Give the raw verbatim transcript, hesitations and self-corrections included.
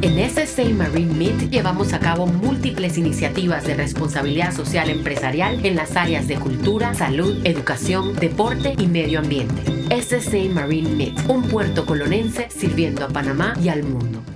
En S S A Marine Meet llevamos a cabo múltiples iniciativas de responsabilidad social empresarial en las áreas de cultura, salud, educación, deporte y medio ambiente. S S A Marine Meet, un puerto colonense sirviendo a Panamá y al mundo.